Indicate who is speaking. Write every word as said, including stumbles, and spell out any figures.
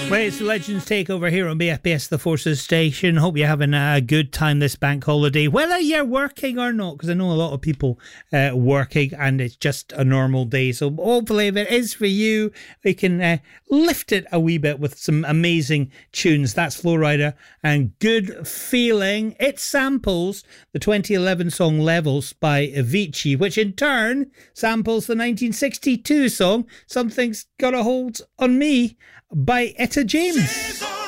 Speaker 1: Well, it's Legends Takeover here on B F B S The Forces Station. Hope you're having a good time this bank holiday, whether you're working or not, because I know a lot of people uh, working and it's just a normal day. So hopefully if it is for you, we can uh, lift it a wee bit with some amazing tunes. That's Flowrider and Good Feeling. It samples the twenty eleven song Levels by Avicii, which in turn samples the nineteen sixty-two song Something's Got a Hold on Me by Etta James.